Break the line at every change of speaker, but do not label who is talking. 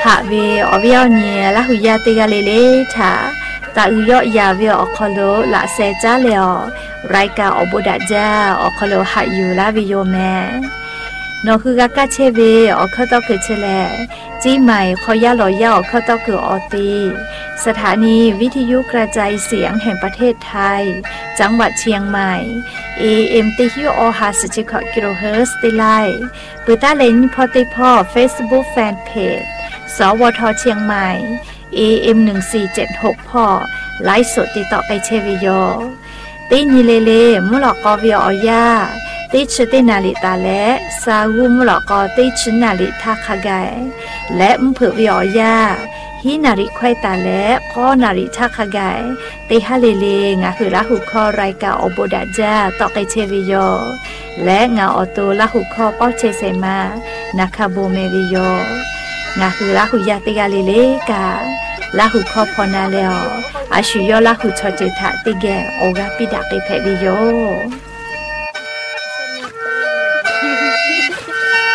หาเวอวิอเนี่ยละหุยาติกาเลถาตาuyอยาเวอคโลละเซจ้าเลอไรกาอบุดาจาอคโลหาอยู่ละวิโยแม่นอคือกากาเชเวอคตอคือเชลจีใหม่ขอยาหล่อยาอคตอคืออตีสถานีวิทยุกระจายเสียงแห่งประเทศไทยจังหวัดเชียงใหม่ AM ติฮิโอฮาสจิคกิโลเฮิรตซ์ติไลปืต้าเลนพอติพ่อ Facebook Fanpage สวทเชียงใหม่ AM 1476พ่อไลฟ์สดติดต่อไปเชวิโยตีนีเลมุหลอกกอวิอยาตีชตินาลิตาและซาวูมุหลอกกอตีชนาลิทาคาไกและมเผือวิอยาฮีนาริควายตาและก็นาริทาคาไกตีฮาเลงาคือละหุคอรายกาอโบดาจาต่อไปเชวิโยและงาออโตละหุคอปอเชเซมานาคาโบเมวิโยงาคือละหุยาติกาเลกาละหุคอพอนาเลออาชุยอละหุชอเจทะติแกโอกาปิดาเกเพวิโย